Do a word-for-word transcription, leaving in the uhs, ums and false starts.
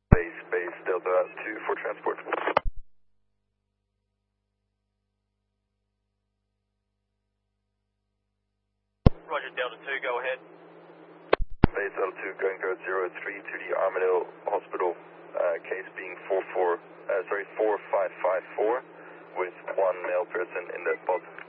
Base, base, Delta two for transport. Roger, Delta two, go ahead. Base Delta two going code zero three to the Armadale Hospital, uh, case being four four, uh, sorry, four five five four with one male person in the pod.